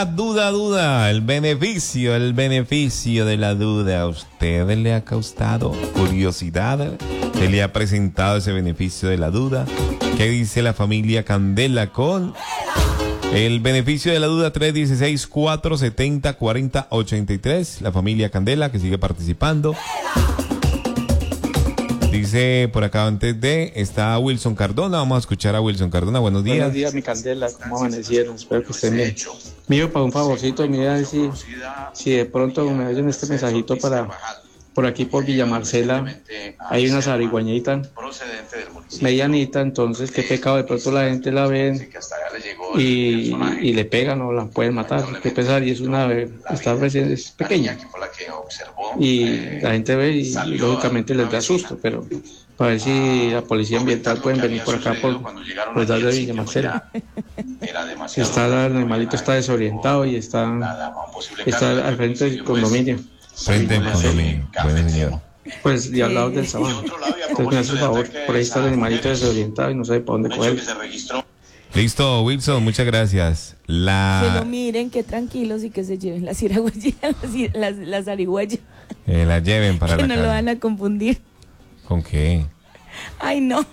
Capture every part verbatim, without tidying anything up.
Duda, duda, el beneficio, el beneficio de la duda. ¿A usted le ha causado curiosidad? ¿Se le ha presentado ese beneficio de la duda? ¿Qué dice la familia Candela con el beneficio de la duda? Tres uno seis, cuatro siete cero, cuatro cero ocho tres. La familia Candela que sigue participando. Dice por acá antes de, está Wilson Cardona. Vamos a escuchar a Wilson Cardona. Buenos días. Buenos días, mi Candela. ¿Cómo amanecieron? Espero que estén bien. Mío, para un favorcito, mira si, si de pronto me oyen este mensajito para por aquí por Villa Marcela. Hay una zarigüeñita medianita, entonces qué pecado, de pronto la gente la ve y, y le pegan o la pueden matar. Qué pesar, y es una ave, está recién, es pequeña. Y la gente ve y, y lógicamente les da susto, pero para ver si la policía ambiental pueden venir por acá por por edad de Villa Marcela. Está el animalito está desorientado y está está al frente del condominio. Frente al condominio. Bueno, señor. Pues y al lado del sabano. Entonces me hace el favor, por ahí está el animalito desorientado y no sabe para dónde coger. Listo, Wilson, muchas gracias. La... Que lo miren, que tranquilos y que se lleven las ciragüeyas, las, las, las zarigüeyas. Eh, la lleven para que la no casa. lo van a confundir. ¿Con qué? Ay, no.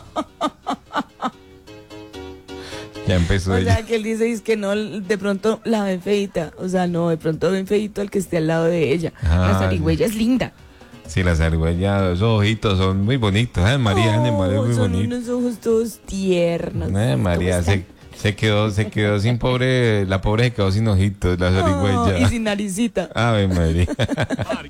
Ya empezó O ella. sea, que él dice es que no, de pronto la ven feita. O sea, no, de pronto ven feito el que esté al lado de ella. Ah, la zarigüeya es linda. Sí, la zarigüeya, esos ojitos son muy bonitos. Ay, María, Ana María, Oh, muy son bonito. unos ojos todos tiernos. Ay, María, ¿Cómo se, se quedó, se quedó sin pobre, la pobre se quedó sin ojitos, la están? Oh, zarigüeya. y sin naricita. Ave María.